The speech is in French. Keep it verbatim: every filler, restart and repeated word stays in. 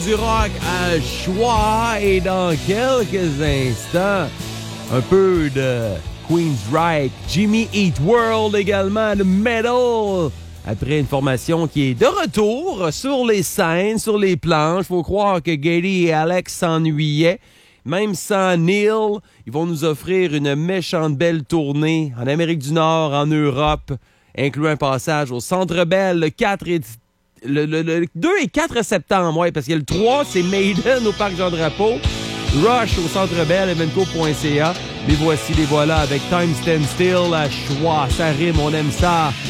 Du rock à choix et dans quelques instants, un peu de Queensryche, Jimmy Eat World également, de metal. Après une formation qui est de retour sur les scènes, sur les planches. Faut croire que Gary et Alex s'ennuyaient. Même sans Neil, ils vont nous offrir une méchante belle tournée en Amérique du Nord, en Europe, incluant un passage au Centre Bell le quatre et Le, le, le deux et quatre septembre, ouais, parce que le trois, c'est Maiden au Parc Jean-Drapeau, Rush au Centre Bell, evenco point c a. Les voici, les voilà, avec Time Stand Still à choix. Ça rime, on aime ça.